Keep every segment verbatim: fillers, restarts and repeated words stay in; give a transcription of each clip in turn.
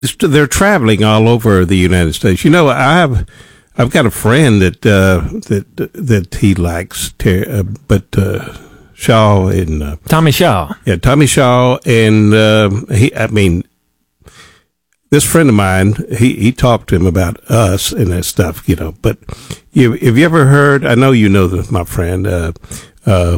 they're traveling all over the United States. You know, I have, I've got a friend that uh, that that he likes, uh, but uh, Shaw and uh, Tommy Shaw. Yeah, Tommy Shaw, and uh, he. I mean, this friend of mine, he he talked to him about us and that stuff, you know. But you, have you ever heard? I know you know this, my friend, uh, uh,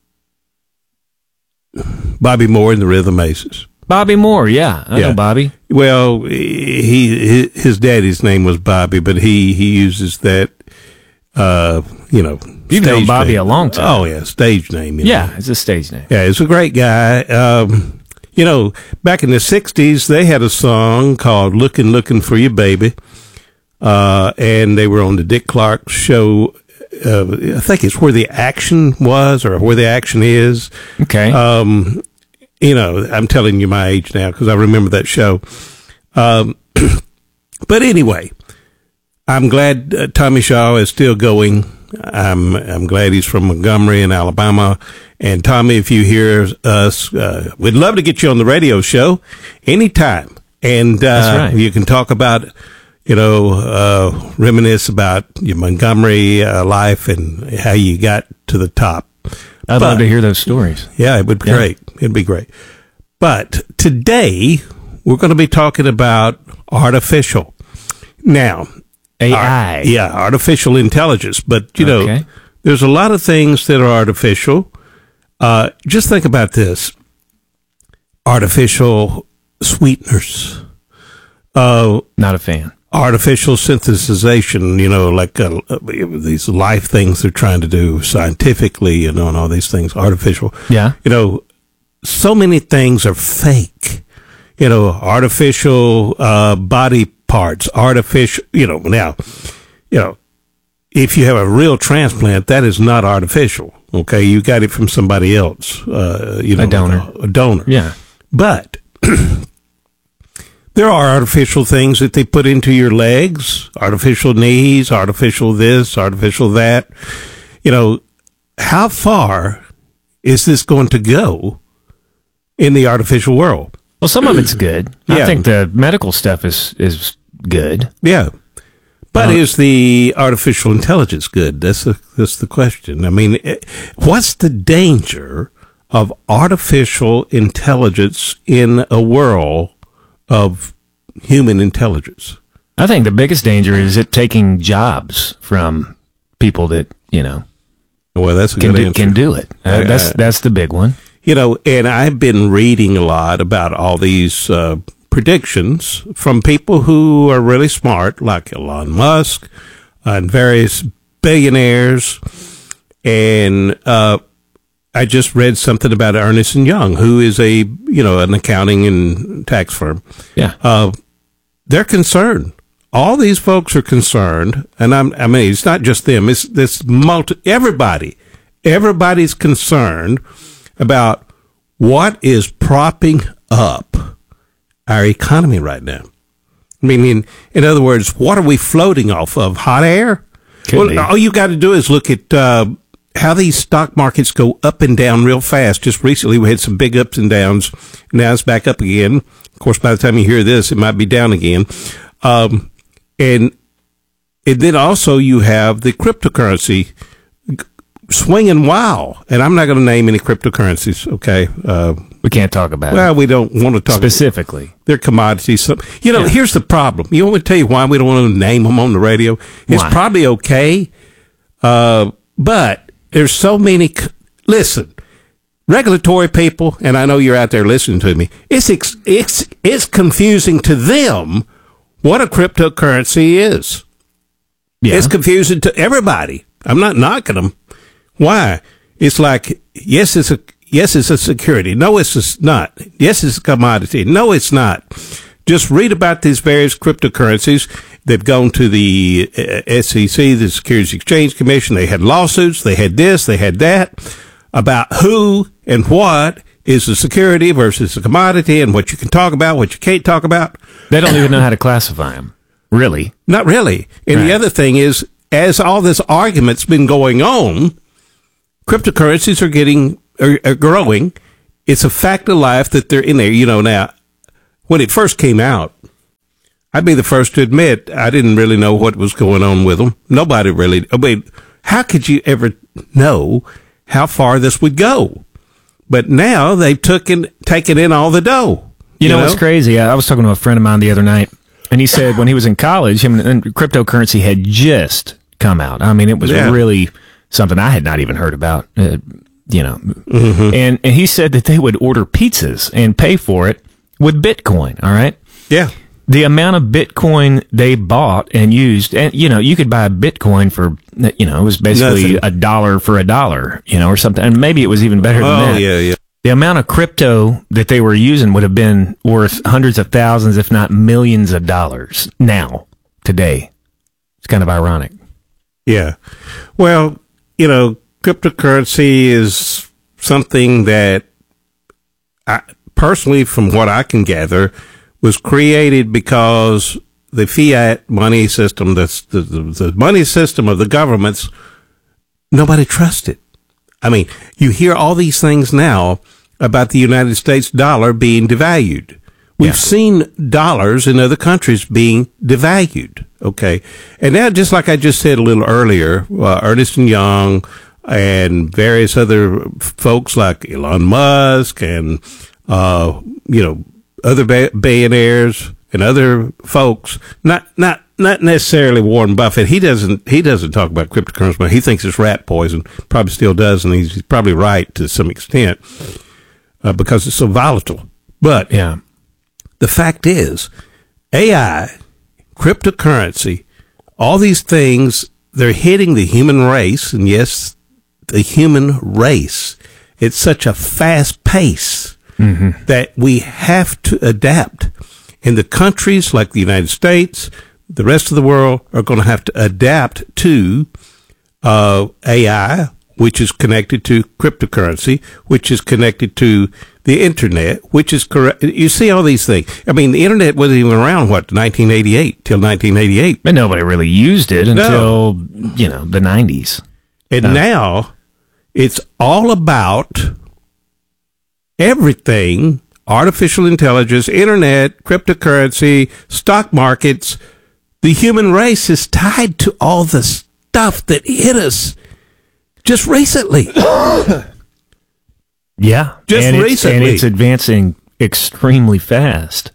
Bobby Moore and the Rhythm Aces. Bobby Moore, yeah, I yeah. know Bobby. Well, he his daddy's name was Bobby, but he he uses that, uh, you know. You've known Bobby name. a long time. Oh yeah, stage name. You yeah, know. It's a stage name. Yeah, he's a great guy. Um, you know, back in the sixties, they had a song called "Looking, Looking for You, Baby," uh, and they were on the Dick Clark show. Uh, I think it's Where the Action Was, or Where the Action Is. Okay. Um, you know, I'm telling you my age now because I remember that show. Um, but anyway, I'm glad uh, Tommy Shaw is still going. I'm I'm glad he's from Montgomery in Alabama. And Tommy, if you hear us, uh, we'd love to get you on the radio show anytime. And uh, That's right. You can talk about, you know, uh, reminisce about your Montgomery uh, life and how you got to the top. I'd but, love to hear those stories. Yeah, it would be yeah. great. It'd be great. But today, we're going to be talking about artificial. Now, A I. Ar- yeah, artificial intelligence. But, you okay. know, there's a lot of things that are artificial. Uh, just think about this. Artificial sweeteners. Uh, Not a fan. Artificial synthesization, you know, like uh, these life things they're trying to do scientifically, you know, and all these things, artificial. Yeah. You know, so many things are fake. You know, artificial uh, body parts, artificial, you know, now, you know, if you have a real transplant, that is not artificial. Okay, you got it from somebody else. Uh, you know, a donor. A, a donor. Yeah. But there are artificial things that they put into your legs, artificial knees, artificial this, artificial that. You know, how far is this going to go in the artificial world? Well, some of it's good. Yeah. I think the medical stuff is, is good. Yeah. But uh, is the artificial intelligence good? That's the, that's the question. I mean, what's the danger of artificial intelligence in a world of human intelligence? I think the biggest danger is it taking jobs from people that, you know, well, that's a can, good do, answer. can do it. Uh, that's that's the big one. You know, and I've been reading a lot about all these uh, predictions from people who are really smart, like Elon Musk and various billionaires. And uh, I just read something about Ernst and Young, who is a, you know, an accounting and tax firm. Yeah. Uh, they're concerned. All these folks are concerned, and I'm, I mean, it's not just them. It's this multi. Everybody, everybody's concerned about what is propping up our economy right now. I mean, in, in other words, what are we floating off of? Hot air? Could well, be. all you got to do is look at uh, how these stock markets go up and down real fast. Just recently, we had some big ups and downs. Now it's back up again. Of course, by the time you hear this, it might be down again. Um, and and then also you have the cryptocurrency swinging wild. And I'm not going to name any cryptocurrencies, okay? Uh, we can't talk about well, it. we don't want to talk specifically. About they're commodities. So, you know, yeah. Here's the problem. You want me to tell you why we don't want to name them on the radio? It's why? Probably okay, uh, but there's so many. Listen, regulatory people, and I know you're out there listening to me. It's it's it's confusing to them what a cryptocurrency is. Yeah. It's confusing to everybody. I'm not knocking them. Why? It's like, yes, it's a yes, it's a security. No, it's not. Yes, it's a commodity. No, it's not. Just read about these various cryptocurrencies. They've gone to the uh, S E C, the Securities Exchange Commission. They had lawsuits. They had this. They had that about who and what is a security versus a commodity and what you can talk about, what you can't talk about. They don't even know how to classify them. Really? Not really. And right. The other thing is, as all this argument's been going on, cryptocurrencies are getting are, are growing. It's a fact of life that they're in there. You know, now when it first came out, I'd be the first to admit I didn't really know what was going on with them. Nobody really. I mean, how could you ever know how far this would go? But now they've taken taken in all the dough. You, you know, know what's crazy? I was talking to a friend of mine the other night, and he said when he was in college, him and cryptocurrency had just come out. I mean, it was yeah. really something I had not even heard about. Uh, you know, mm-hmm. and and he said that they would order pizzas and pay for it with Bitcoin. All right. Yeah. The amount of Bitcoin they bought and used, and, you know, you could buy a Bitcoin for, you know, it was basically Nothing. a dollar for a dollar, you know, or something. And maybe it was even better than oh, that. Oh, yeah, yeah. The amount of crypto that they were using would have been worth hundreds of thousands, if not millions of dollars now, today. It's kind of ironic. Yeah. Well, you know, cryptocurrency is something that I, personally, from what I can gather, was created because the fiat money system, the, the, the money system of the governments, nobody trusted. I mean, you hear all these things now about the United States dollar being devalued. We've yeah. seen dollars in other countries being devalued, okay? And now, just like I just said a little earlier, uh, Ernst and Young and various other folks like Elon Musk and, uh, you know, other ba- billionaires and other folks, not not not necessarily Warren Buffett. He doesn't he doesn't talk about cryptocurrency, but he thinks it's rat poison. Probably still does, and he's probably right to some extent uh, because it's so volatile. But yeah, the fact is, A I, cryptocurrency, all these things, they're hitting the human race, and yes, the human race. It's such a fast pace. Mm-hmm. That we have to adapt. And the countries like the United States, the rest of the world are going to have to adapt to uh, A I, which is connected to cryptocurrency, which is connected to the internet, which is correct. You see all these things. I mean, the internet wasn't even around, what, nineteen eighty-eight, till nineteen eighty-eight. But nobody really used it until, no. you know, the nineties. And no. now it's all about everything, artificial intelligence, internet, cryptocurrency, stock markets. The human race is tied to all the stuff that hit us just recently. yeah. Just and recently. It's, and it's advancing extremely fast.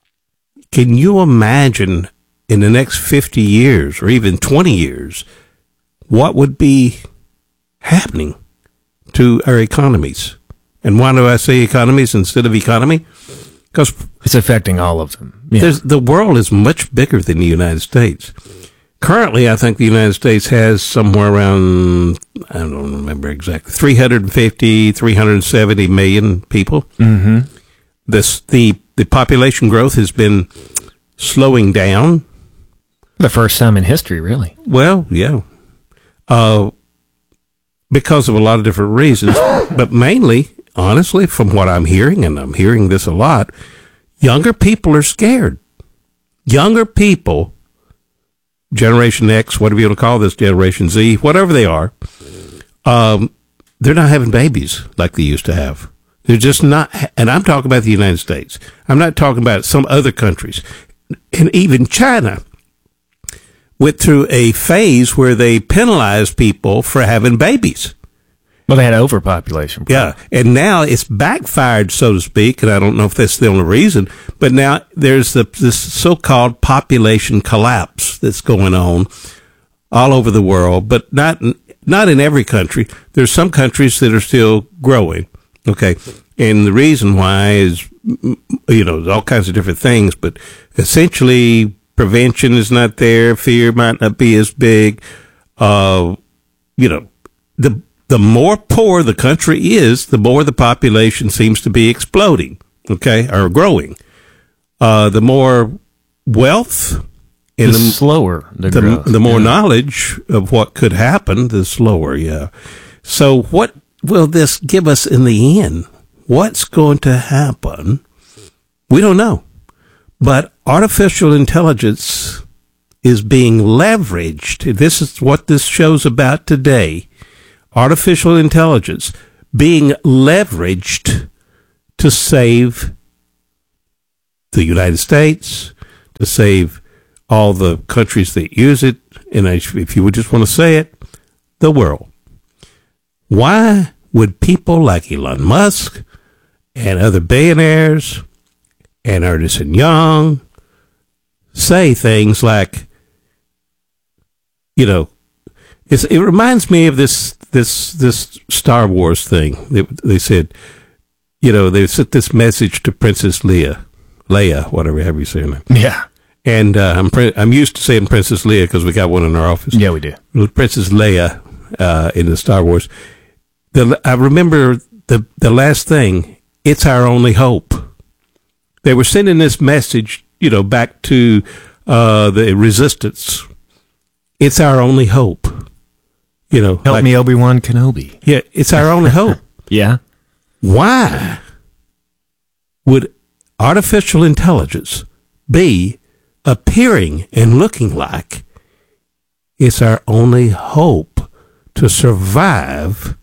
Can you imagine in the next fifty years or even twenty years what would be happening to our economies? And why do I say economies instead of economy? Because it's affecting all of them. Yeah. There's, the world is much bigger than the United States. Currently, I think the United States has somewhere around, I don't remember exactly, three hundred fifty, three hundred seventy million people. Mm-hmm. This, the, the population growth has been slowing down. The first time in history, really. Well, yeah. Uh, because of a lot of different reasons, but mainly, honestly, from what I'm hearing, and I'm hearing this a lot, younger people are scared. Younger people, Generation X, whatever you want to call this, Generation Z, whatever they are, um, they're not having babies like they used to have. They're just not, and I'm talking about the United States. I'm not talking about some other countries. And even China went through a phase where they penalized people for having babies. Well, they had overpopulation. Yeah, and now it's backfired, so to speak, and I don't know if that's the only reason, but now there's the, this so-called population collapse that's going on all over the world, but not not in every country. There's some countries that are still growing, okay? And the reason why is, you know, all kinds of different things, but essentially prevention is not there, fear might not be as big, uh, you know, the The more poor the country is, the more the population seems to be exploding, okay, or growing. Uh, the more wealth, and the, the slower the, the growth. The more yeah. knowledge of what could happen, the slower, yeah. So what will this give us in the end? What's going to happen? We don't know. But artificial intelligence is being leveraged. This is what this show's about today. Artificial intelligence being leveraged to save the United States, to save all the countries that use it, and if you would just want to say it, the world. Why would people like Elon Musk and other billionaires and Ernst and Young say things like, you know, it's, it reminds me of this this this Star Wars thing. They, they said, you know, they sent this message to Princess Leia, Leia, whatever, however you say her name. Yeah. And uh, I'm I'm used to saying Princess Leia because we got one in our office. Yeah, we do. Princess Leia uh, in the Star Wars. The, I remember the the last thing. It's our only hope. They were sending this message, you know, back to uh, the resistance. It's our only hope. You know, help like, me, Obi-Wan Kenobi. Yeah, it's our only hope. Yeah. Why would artificial intelligence be appearing and looking like it's our only hope to survive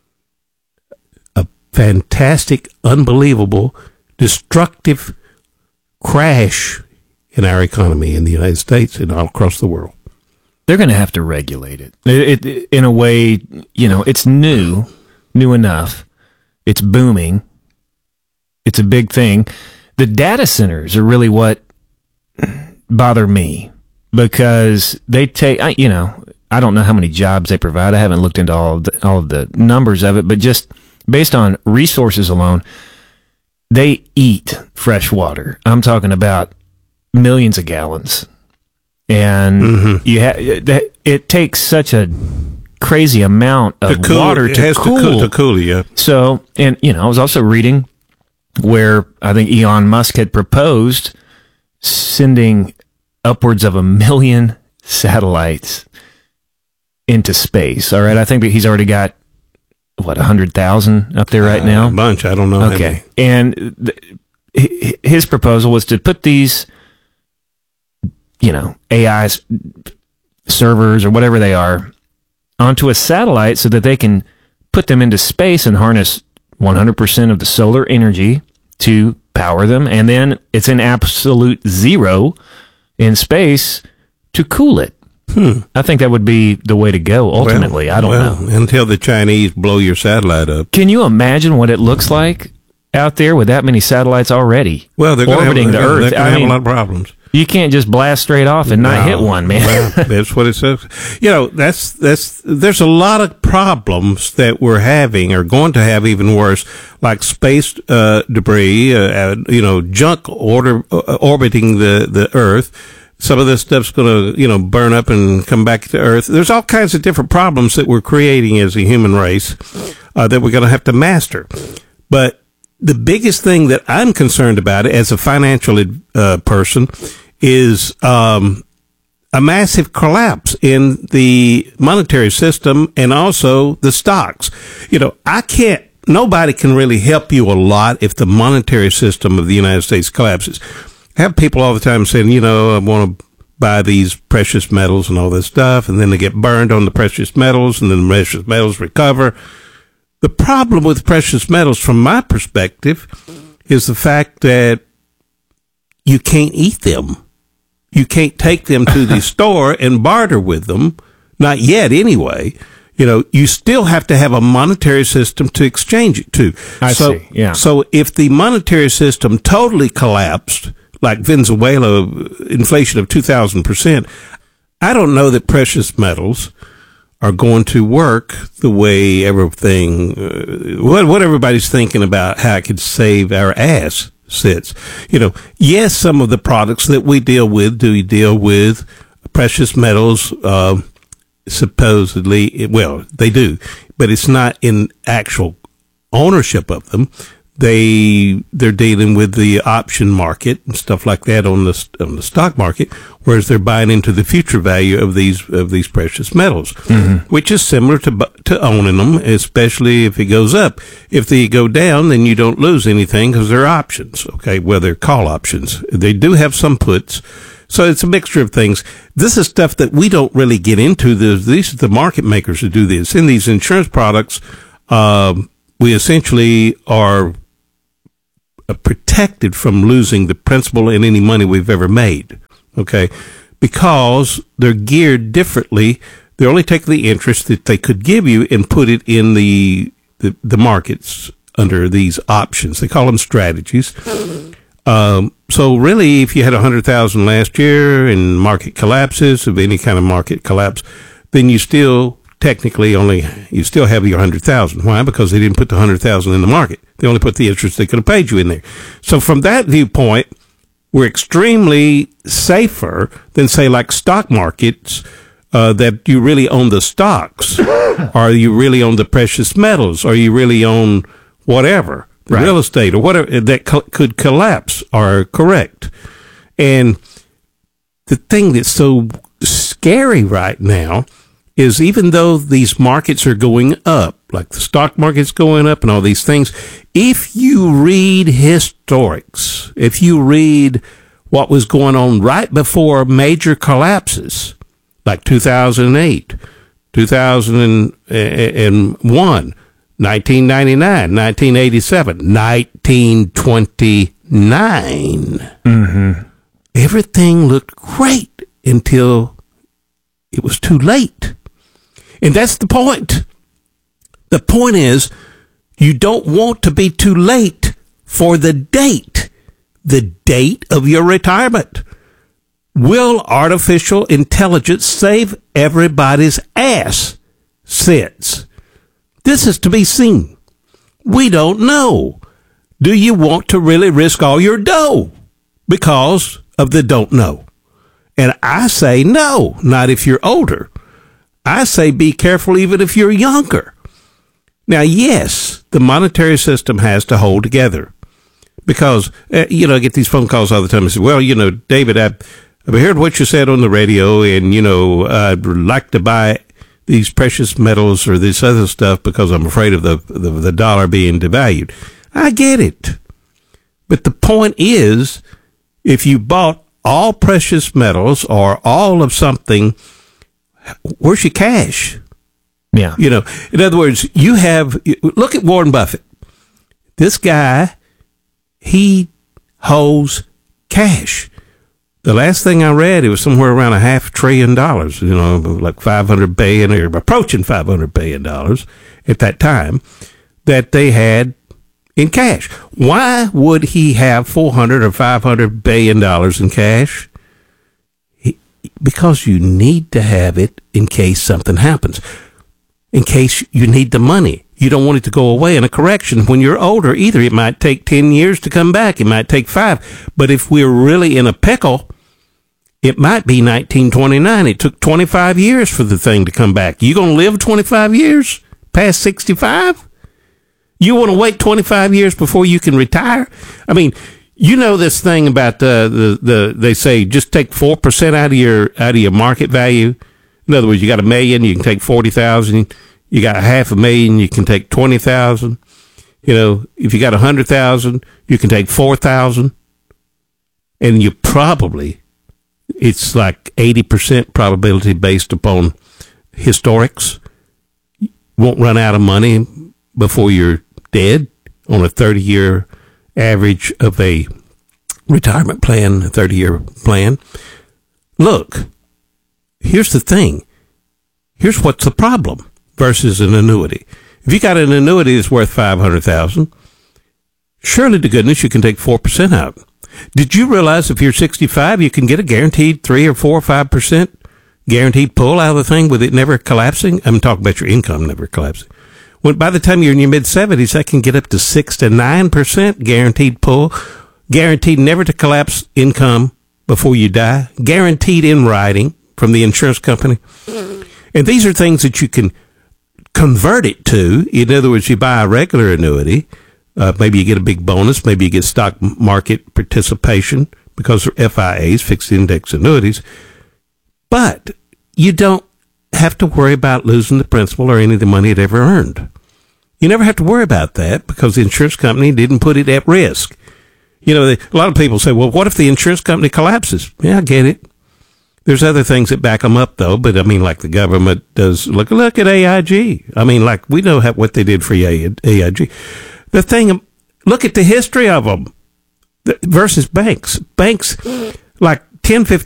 a fantastic, unbelievable, destructive crash in our economy in the United States and all across the world? They're going to have to regulate it. It, it. In a way, you know, it's new, new enough. It's booming. It's a big thing. The data centers are really what bother me because they take, you know, I don't know how many jobs they provide. I haven't looked into all of the, all of the numbers of it, but just based on resources alone, they eat fresh water. I'm talking about millions of gallons. And mm-hmm. you ha- it takes such a crazy amount of to cool, water to cool. to cool. To cool, yeah. So, and, you know, I was also reading where I think Elon Musk had proposed sending upwards of a million satellites into space. All right. I think that he's already got, what, one hundred thousand up there right uh, now? A bunch. I don't know. Okay. And th- his proposal was to put these, you know, A I servers or whatever they are onto a satellite so that they can put them into space and harness one hundred percent of the solar energy to power them. And then it's in absolute zero in space to cool it. Hmm. I think that would be the way to go ultimately. Well, I don't well, know. Until the Chinese blow your satellite up. Can you imagine what it looks like out there with that many satellites already well, they're orbiting have, the they're Earth? They're going to have mean, a lot of problems. You can't just blast straight off and not no, hit one, man. Well, that's what it says. You know, that's that's. There's a lot of problems that we're having, or going to have even worse, like space uh, debris. Uh, you know, junk order, uh, orbiting the the Earth. Some of this stuff's going to, you know, burn up and come back to Earth. There's all kinds of different problems that we're creating as a human race uh, that we're going to have to master. But the biggest thing that I'm concerned about as a financial uh, person is um, a massive collapse in the monetary system and also the stocks. You know, I can't, nobody can really help you a lot if the monetary system of the United States collapses. I have people all the time saying, you know, I want to buy these precious metals and all this stuff, and then they get burned on the precious metals, and then the precious metals recover. The problem with precious metals, from my perspective, is the fact that you can't eat them. You can't take them to the store and barter with them. Not yet, anyway. You know, you still have to have a monetary system to exchange it to. I so, see, yeah. So if the monetary system totally collapsed, like Venezuela, inflation of two thousand percent, I don't know that precious metals are going to work the way everything, uh, what, what everybody's thinking about how it could save our ass sits. You know, yes, some of the products that we deal with, do we deal with precious metals, uh, supposedly, well, they do, but it's not in actual ownership of them. They, they're dealing with the option market and stuff like that on the, on the stock market, whereas they're buying into the future value of these, of these precious metals, mm-hmm. which is similar to, to owning them, especially if it goes up. If they go down, then you don't lose anything because they're options. Okay. Well, they're call options. They do have some puts. So it's a mixture of things. This is stuff that we don't really get into. These are the market makers who do this. In these insurance products, um, we essentially are uh, protected from losing the principal in any money we've ever made. Okay, because they're geared differently. They only take the interest that they could give you and put it in the the, the markets under these options. They call them strategies. Um, so really, if you had a hundred thousand last year and market collapses of any kind of market collapse, then you still technically only you still have your hundred thousand. Why? Because they didn't put the hundred thousand in the market. They only put the interest they could have paid you in there. So from that viewpoint, we're extremely safer than say like stock markets. Uh, that you really own the stocks, or you really own the precious metals, or you really own whatever, the right. real estate, or whatever that co- could collapse are correct. And the thing that's so scary right now is even though these markets are going up, like the stock market's going up and all these things, if you read historics, if you read what was going on right before major collapses, like two thousand eight, two thousand one, nineteen ninety-nine, nineteen eighty-seven, nineteen twenty-nine. Mm-hmm. Everything looked great until it was too late. And that's the point. The point is, you don't want to be too late for the date, the date of your retirement. Will artificial intelligence save everybody's ass? Since this is to be seen. We don't know. Do you want to really risk all your dough because of the don't know? And I say no, not if you're older. I say be careful even if you're younger. Now, yes, the monetary system has to hold together because, uh, you know, I get these phone calls all the time and say, well, you know, David, I I've heard what you said on the radio, and, you know, I'd like to buy these precious metals or this other stuff because I'm afraid of the, the, the dollar being devalued. I get it. But the point is, if you bought all precious metals or all of something, where's your cash? Yeah. You know, in other words, you have, look at Warren Buffett. This guy, he holds cash. The last thing I read, it was somewhere around a half trillion dollars, you know, like five hundred billion or approaching five hundred billion dollars at that time that they had in cash. Why would he have four hundred or five hundred billion dollars in cash? He, because you need to have it in case something happens. In case you need the money. You don't want it to go away in a correction when you're older either. It might take ten years to come back. It might take five. But if we're really in a pickle, it might be nineteen twenty-nine. It took twenty-five years for the thing to come back. You going to live twenty-five years past sixty-five? You want to wait twenty-five years before you can retire? I mean, you know this thing about uh, the, the, they say just take four percent out of your, out of your market value. In other words, you got a million, you can take forty thousand. You got a half a million, you can take twenty thousand. You know, if you got a hundred thousand, you can take four thousand. And you probably, it's like eighty percent probability based upon historics. You won't run out of money before you're dead on a thirty-year average of a retirement plan, a thirty-year plan. Look, here's the thing. Here's what's the problem versus an annuity. If you got an annuity that's worth five hundred thousand dollars, surely to goodness you can take four percent out. Did you realize if you're sixty-five, you can get a guaranteed three or four or five percent guaranteed pull out of the thing with it never collapsing? I'm talking about your income never collapsing. When by the time you're in your mid seventies, that can get up to six to nine percent guaranteed pull, guaranteed never to collapse income before you die, guaranteed in writing from the insurance company. And these are things that you can convert it to. In other words, you buy a regular annuity. Uh, maybe you get a big bonus. Maybe you get stock market participation because they're F I As, fixed index annuities. But you don't have to worry about losing the principal or any of the money it ever earned. You never have to worry about that because the insurance company didn't put it at risk. You know, they, a lot of people say, well, what if the insurance company collapses? Yeah, I get it. There's other things that back them up, though. But, I mean, like the government does. Look, look at A I G. I mean, like, we know how, what they did for A I G. The thing, look at the history of them. versus banks. Banks, like ten,